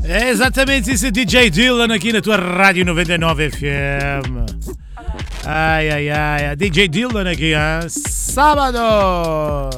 É exatamente isso, DJ Dylan aqui na tua Rádio 99 FM. Ai, ai, ai, DJ Dylan aqui, hein? Sábado!